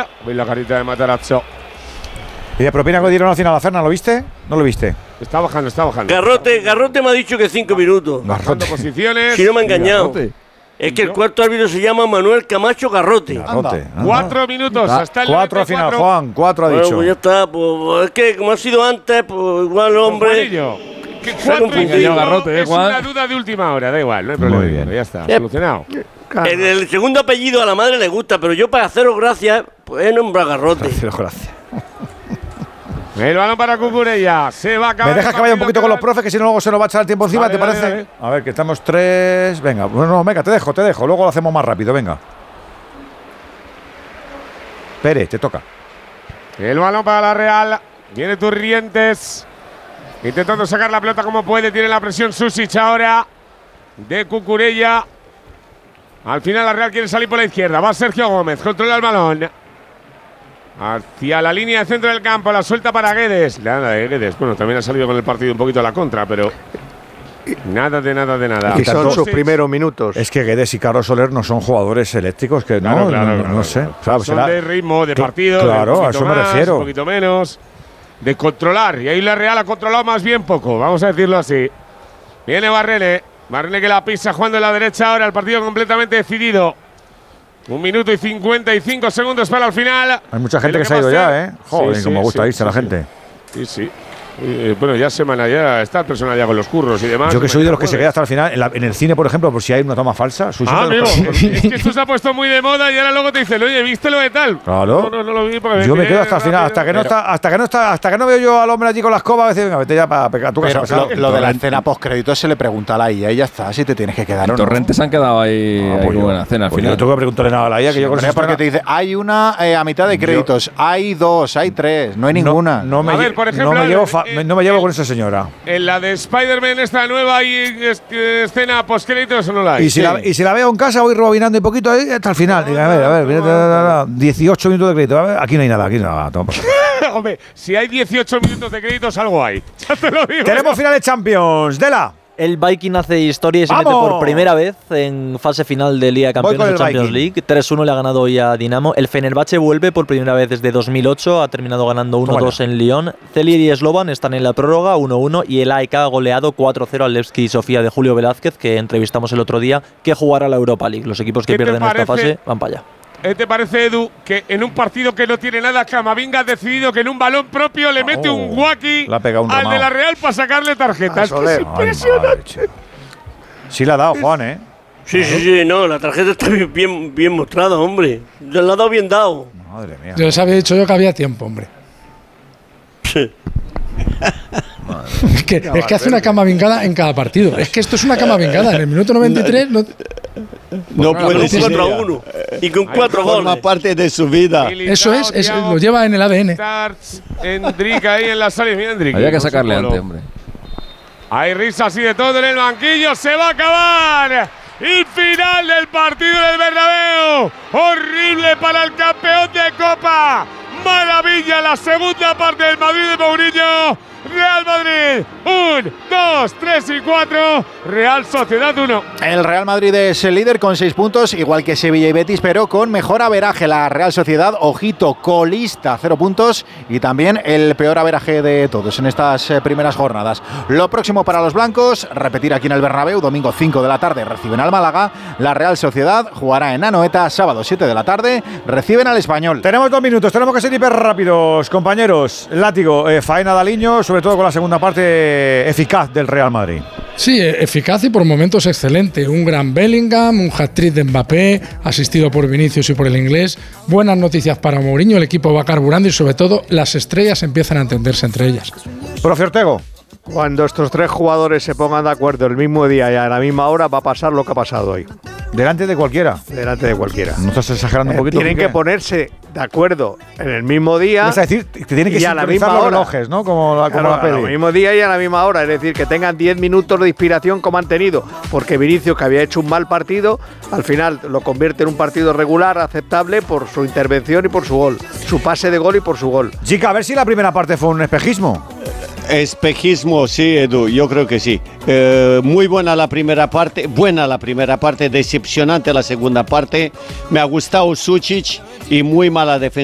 ¿Veis la carita de Matarazzo? ¿Y de propina que dieron al final a Fernan? ¿Lo viste? ¿No lo viste? Está bajando. Garrote me ha dicho que 5 minutos. Bajando posiciones. Si no me ha engañado. Garrote. Es que el cuarto árbitro se llama Manuel Camacho Garrote. 4 minutos hasta el 4 al final, Juan. 4 ha Bueno, dicho. pues ya está. Pues, es que como ha sido antes, pues igual, hombre. Que Se ha 4 y confundido. 5 Garrote, es Juan. una duda de última hora. Da igual, no hay problema. Muy bien. Ya está, solucionado. El segundo apellido a la madre le gusta, pero yo para haceros gracias, pues he nombrado Garrote. Gracias. El balón para Cucurella. Se va a acabar. ¿Me dejas que vaya un poquito con los profes, que si no luego se nos va a echar el tiempo encima, Vale, te parece? dale. A ver, que estamos 3. Venga, bueno, venga, te dejo. Luego lo hacemos más rápido, venga. Pérez, te toca. El balón para la Real. Viene Turrientes. Intentando sacar la pelota como puede. Tiene la presión Susic ahora. De Cucurella. Al final la Real quiere salir por la izquierda. Va Sergio Gómez. Controla el balón. Hacia la línea de centro del campo. La suelta para Guedes. Nada de Guedes. Bueno, también ha salido con el partido un poquito a la contra, pero nada de nada. Y son sus primeros minutos. Es que Guedes y Carlos Soler no son jugadores eléctricos, que Claro, no sé. Claro, son de ritmo, de partido. Claro, a eso me refiero. Un poquito menos. De controlar. Y ahí la Real ha controlado más bien poco. Vamos a decirlo así. Viene Barrene. Barrene que la pisa jugando en la derecha ahora. El partido completamente decidido. 1 minuto y 55 segundos para el final. Hay mucha gente que se ha ido ya, ¿eh? Joder, Sí, como sí, gusta sí, irse la gente. Sí. Bueno, ya semana, ya está el personal ya con los curros y demás. Yo que soy de los que se queda hasta el final. En el cine, por ejemplo, por si hay una toma falsa. Amigo, es que esto se ha puesto muy de moda y ahora luego te dicen, oye, ¿viste lo de tal? Claro. No lo vi porque Yo me quedo hasta el final, hasta que no veo yo al hombre allí con la escoba, a veces, venga, vete ya para pegar tu casa. Pero lo de la escena postcrédito se le pregunta a la IA y ya está, si te tienes que quedar o no. Torrentes han quedado ahí Pues como en la cena al pues final. yo tengo que preguntarle nada a la IA, que yo con eso porque te dice, hay una a mitad de créditos, hay 2, hay 3, no hay ninguna. No me A ver, por ejemplo, no me llevo con esa señora. En la de Spider-Man esta nueva hay escena post-créditos o no la hay. Y si la veo en casa, voy rebobinando un poquito ahí hasta el final. Digo, a ver, 18 minutos de crédito. A ver, aquí no hay nada. Toma. Hombre, si hay 18 minutos de créditos, algo hay. Ya te lo digo. Tenemos finales Champions. Dela. El Viking hace historia y se mete por primera vez en fase final de Liga de Campeones de Champions League. 3-1 le ha ganado hoy a Dinamo. El Fenerbahce vuelve por primera vez desde 2008. Ha terminado ganando 1-2 en Lyon. Celje y Slovan están en la prórroga 1-1. Y el AEK ha goleado 4-0 al Levski Sofía de Julio Velázquez, que entrevistamos el otro día, que jugará la Europa League. Los equipos que pierden esta fase van para allá. ¿Te parece, Edu, que en un partido que no tiene nada, Camavinga ha decidido que en un balón propio le mete un guaki al de la Real para sacarle tarjetas? Es impresionante. Sí la ha dado, Juan, ¿eh? Sí, no, la tarjeta está bien mostrada, hombre. La ha dado bien dado. Madre mía. Yo les había dicho yo que había tiempo, hombre. Es que hace una Camavingada en cada partido. Es que esto es una Camavingada. En el minuto 93 no puede ser. 4-1 y con 4 goles. Forma parte de su vida. Eso lo lleva en el ADN. Endrick ahí en la sala. Mira, Endrick. Había que sacarle antes, hombre. Hay risas y de todo en el banquillo. Se va a acabar el final del partido del Bernabéu. Horrible para el campeón de Copa. Maravilla la segunda parte del Madrid de Mourinho. Real Madrid 1, 2, 3 y 4. Real Sociedad 1. El Real Madrid es el líder con 6 puntos, igual que Sevilla y Betis, pero con mejor averaje. La Real Sociedad, ojito, colista, 0 puntos y también el peor averaje de todos en estas primeras jornadas. Lo próximo para los blancos, repetir aquí en el Bernabéu, domingo 5 de la tarde reciben al Málaga. La Real Sociedad jugará en Anoeta, sábado 7 de la tarde, reciben al Español. Tenemos 2 minutos, tenemos que ser hiper rápidos, compañeros. Látigo, faena de Aliño, sobre todo con la segunda parte eficaz del Real Madrid. Sí, eficaz y por momentos excelente. Un gran Bellingham, un hat-trick de Mbappé, asistido por Vinicius y por el inglés. Buenas noticias para Mourinho, el equipo va carburando y sobre todo las estrellas empiezan a entenderse entre ellas. Profe Ortego. Cuando estos 3 jugadores se pongan de acuerdo el mismo día y a la misma hora, va a pasar lo que ha pasado hoy. ¿Delante de cualquiera? Delante de cualquiera. ¿No estás exagerando un poquito? Tienen que ponerse de acuerdo en el mismo día. Es decir, que tienen que y a la misma los hora. relojes, ¿no? Como la al mismo día y a la misma hora. Es decir, que tengan 10 minutos de inspiración como han tenido. Porque Vinicius, que había hecho un mal partido, al final lo convierte en un partido regular, aceptable por su intervención y por su gol. Su pase de gol y por su gol. Chica, a ver si la primera parte fue un espejismo. Espejismo, sí, Edu, yo creo que sí. Muy buena la primera parte, decepcionante la segunda parte. Me ha gustado Sučić y muy mala defensa.